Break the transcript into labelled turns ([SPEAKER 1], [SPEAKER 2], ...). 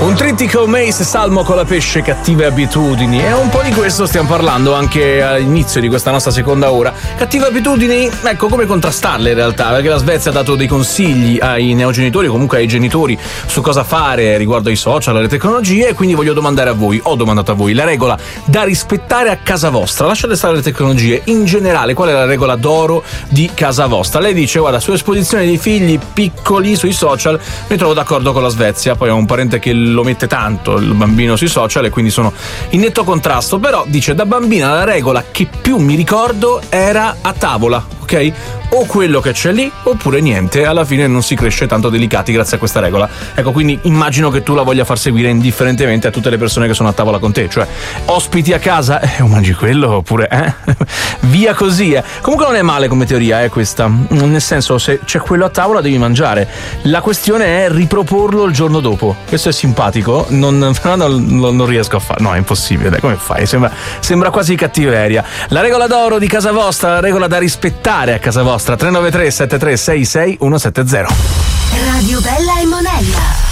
[SPEAKER 1] Un trittico Mace Salmo con la pesce, cattive abitudini, e un po' di questo stiamo parlando anche all'inizio di questa nostra seconda ora. Cattive abitudini, ecco, come contrastarle in realtà, perché la Svezia ha dato dei consigli ai neogenitori, o comunque ai genitori, su cosa fare riguardo ai social, alle tecnologie, e quindi ho domandato a voi, la regola da rispettare a casa vostra. Lasciate stare le tecnologie, in generale, qual è la regola d'oro di casa vostra? Lei dice, guarda, su esposizione dei figli piccoli sui social mi trovo d'accordo con la Svezia, poi ho un parente che lo mette tanto il bambino sui social e quindi sono in netto contrasto, però dice, da bambina la regola che più mi ricordo era a tavola, ok? O quello che c'è lì oppure niente, alla fine non si cresce tanto delicati grazie a questa regola. Ecco, quindi immagino che tu la voglia far seguire indifferentemente a tutte le persone che sono a tavola con te, cioè ospiti a casa, mangi quello oppure via così. Comunque non è male come teoria, questa, nel senso, se c'è quello a tavola devi mangiare, la questione è riproporlo il giorno dopo. Questo è simpatico, non riesco a fare, no, è impossibile, dai, come fai? Sembra quasi cattiveria. La regola d'oro di casa vostra, la regola da rispettare a casa vostra. 393 73 66 170.
[SPEAKER 2] Radio Bella e Monella.